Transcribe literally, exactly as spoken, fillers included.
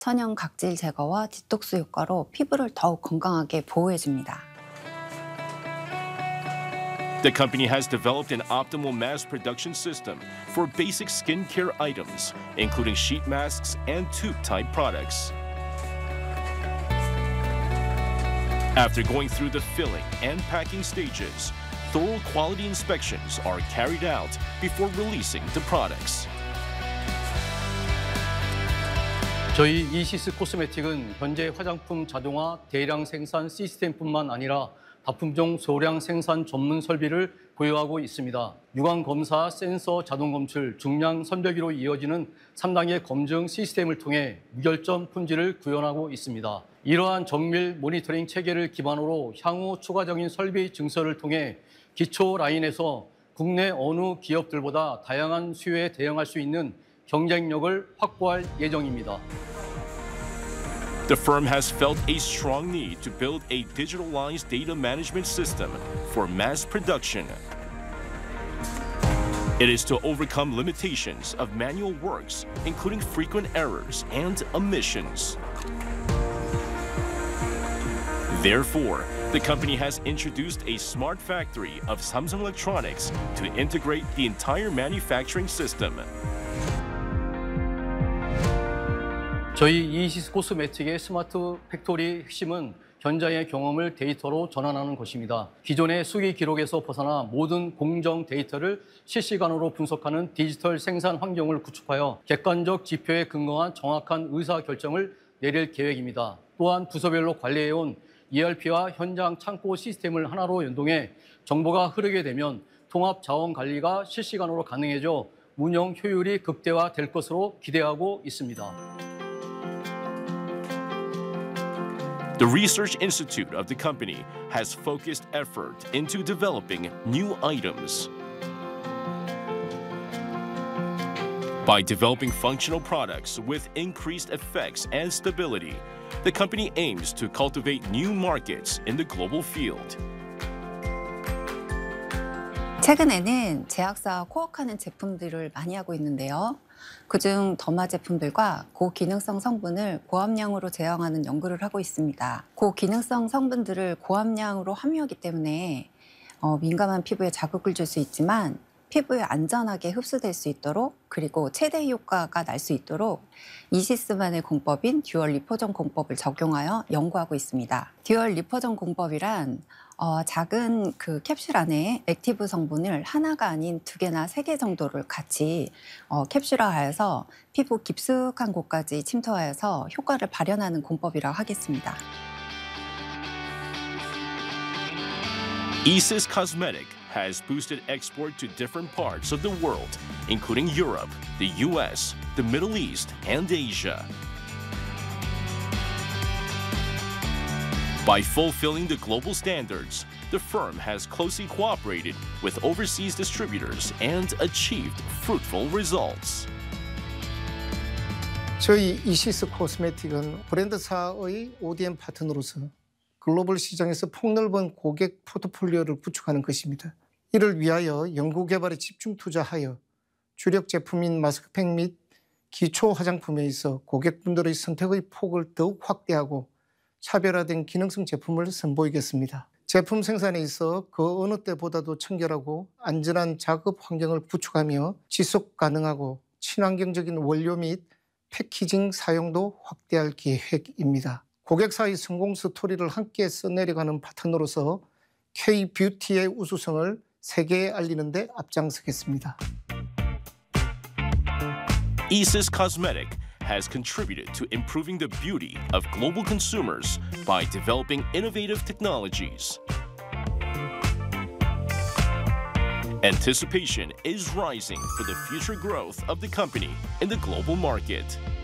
천연 각질 제거와 디톡스 효과로 피부를 더욱 건강하게 보호해줍니다. The company has developed an optimal mass production system for basic skincare items, including sheet masks and tube-type products. After going through the filling and packing stages, thorough quality inspections are carried out before releasing the products. 저희 이시스 코스메틱은 현재 화장품 자동화 대량 생산 시스템뿐만 아니라 다품종 소량 생산 전문 설비를 보유하고 있습니다. 유관 검사, 센서, 자동 검출, 중량 선별기로 이어지는 삼 단계 검증 시스템을 통해 무결점 품질을 구현하고 있습니다. 이러한 정밀 모니터링 체계를 기반으로 향후 추가적인 설비 증설을 통해 기초 라인에서 국내 어느 기업들보다 다양한 수요에 대응할 수 있는 경쟁력을 확보할 예정입니다. The firm has felt a strong need to build a digitalized data management system for mass production. It is to overcome limitations of manual works, including frequent errors and omissions. Therefore, the company has introduced a smart factory of Samsung Electronics to integrate the entire manufacturing system. 저희 이시스 코스메틱의 스마트 팩토리 핵심은 현장의 경험을 데이터로 전환하는 것입니다. 기존의 수기 기록에서 벗어나 모든 공정 데이터를 실시간으로 분석하는 디지털 생산 환경을 구축하여 객관적 지표에 근거한 정확한 의사결정을 내릴 계획입니다. 또한 부서별로 관리해온 이알피와 현장 창고 시스템을 하나로 연동해 정보가 흐르게 되면 통합 자원 관리가 실시간으로 가능해져 운영 효율이 극대화될 것으로 기대하고 있습니다. The Research Institute of the company has focused effort into developing new items. By developing functional products with increased effects and stability, the company aims to cultivate new markets in the global field. 최근에는 제약사와 코어하는 제품들을 많이 하고 있는데요. 그중 더마 제품들과 고기능성 성분을 고함량으로 제형하는 연구를 하고 있습니다. 고기능성 성분들을 고함량으로 함유하기 때문에 어, 민감한 피부에 자극을 줄 수 있지만 피부에 안전하게 흡수될 수 있도록 그리고 최대 효과가 날 수 있도록 이시스만의 공법인 듀얼 리포전 공법을 적용하여 연구하고 있습니다. 듀얼 리포전 공법이란 어, 작은 그 캡슐 안에 액티브 성분을 하나가 아닌 두 개나 세 개 정도를 같이 어, 캡슐화하여서 피부 깊숙한 곳까지 침투하여서 효과를 발현하는 공법이라고 하겠습니다. Isis Cosmetic has boosted export to different parts of the world, including Europe, the U S, the Middle East, and Asia. By fulfilling the global standards, the firm has closely cooperated with overseas distributors and achieved fruitful results. 저희 이시스 코스메틱은 브랜드사의 오디엠 파트너로서 글로벌 시장에서 폭넓은 고객 포트폴리오를 구축하는 것입니다. 이를 위하여 연구개발에 집중 투자하여 주력 제품인 마스크팩 및 기초 화장품에 있어 고객분들의 선택의 폭을 더욱 확대하고 차별화된 기능성 제품을 선보이겠습니다. 제품 생산에 있어 그 어느 때보다도 청결하고 안전한 작업 환경을 구축하며 지속 가능하고 친환경적인 원료 및 패키징 사용도 확대할 계획입니다. 고객사의 성공 스토리를 함께 써내려가는 파트너로서 K-뷰티의 우수성을 세계에 알리는 데 앞장서겠습니다. Isis Cosmetic has contributed to improving the beauty of global consumers by developing innovative technologies. Anticipation is rising for the future growth of the company in the global market.